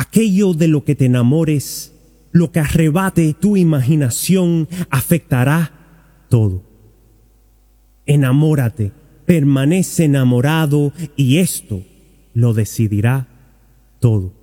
Aquello de lo que te enamores, lo que arrebate tu imaginación, afectará todo. Enamórate, permanece enamorado y esto lo decidirá todo.